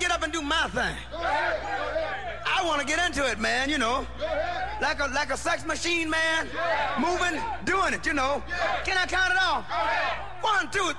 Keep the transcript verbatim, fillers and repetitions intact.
get up and do my thing. I want to get into it, man, you know. Like a like a sex machine, man. Moving, doing it, you know. Can I count it off? One, two,